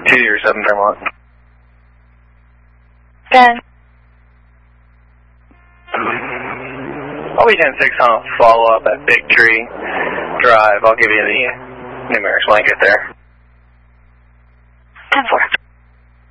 2 years, 7 Fairmont. 10. I'll be 10-6 on a follow-up at Big Tree Drive. I'll give you the numerics when I get there. 10-4.